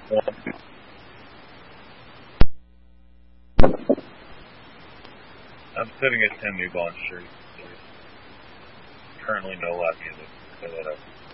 I'm sitting at 10 New Bond Street. There's currently no live music. So that